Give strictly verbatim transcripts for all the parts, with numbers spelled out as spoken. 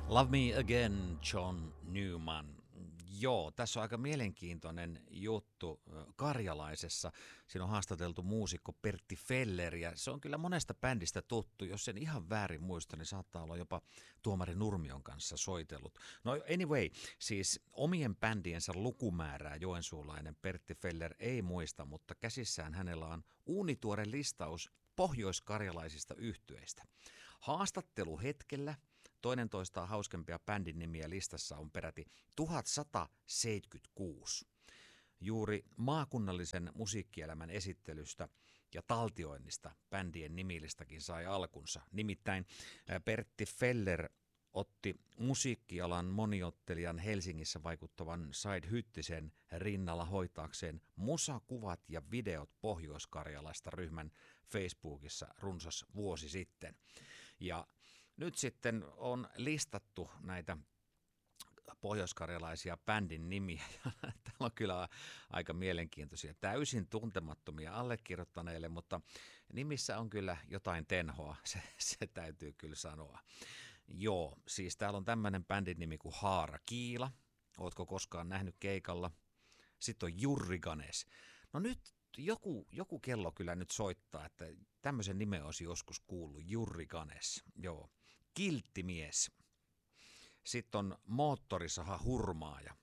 Love Me Again, John Newman. Joo, tässä on aika mielenkiintoinen juttu Karjalaisessa. Siinä on haastateltu muusikko Pertti Feller ja se on kyllä monesta bändistä tuttu. Jos sen ihan väärin muista, niin saattaa olla jopa Tuomari Nurmion kanssa soitellut. No anyway, siis omien bändiensä lukumäärää joensuulainen Pertti Feller ei muista, mutta käsissään hänellä on uunituore listaus pohjoiskarjalaisista yhtyeistä. Haastatteluhetkellä toinen toistaan hauskempia bändin nimiä listassa on peräti tuhatsataseitsemänkymmentäkuusi. Juuri maakunnallisen musiikkielämän esittelystä ja taltioinnista bändien nimilistakin sai alkunsa. Nimittäin Pertti Feller otti musiikkialan moniottelijan Helsingissä vaikuttavan Said Hyttisen rinnalla hoitaakseen musakuvat ja videot Pohjois-Karjalasta ryhmän Facebookissa runsas vuosi sitten. Ja nyt sitten on listattu näitä pohjoiskarjalaisia bändin nimiä. Täällä on kyllä aika mielenkiintoisia, täysin tuntemattomia allekirjoittaneille, mutta nimissä on kyllä jotain tenhoa, se, se täytyy kyllä sanoa. Joo, siis täällä on tämmöinen bändin nimi kuin Haara Kiila. Ootko koskaan nähnyt keikalla? Sitten on Jurriganes. No nyt joku, joku kello kyllä nyt soittaa, että tämmöisen nimen olisi joskus kuullut, Jurriganes. Joo, Kilttimies. Sitten on Moottorisaha Hurmaaja.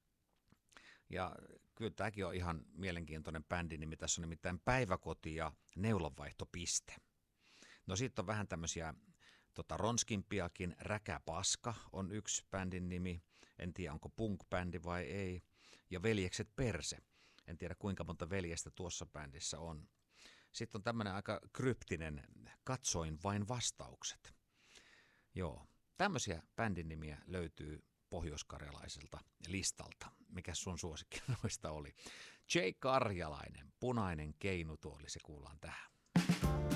Ja kyllä tämäkin on ihan mielenkiintoinen bändin nimi. Tässä on nimittäin Päiväkoti ja Neulanvaihtopiste. No sitten on vähän tämmöisiä tota, ronskimpiakin. Räkäpaska on yksi bändin nimi. En tiedä, onko punk-bändi vai ei. Ja Veljekset Perse. En tiedä, kuinka monta veljestä tuossa bändissä on. Sitten on tämmöinen aika kryptinen Katsoin vain vastaukset. Joo, tämmöisiä bändin nimiä löytyy pohjoiskarjalaiselta listalta. Mikä sun suosikki noista oli? J. Karjalainen, Punainen keinutuoli, se kuullaan tähän.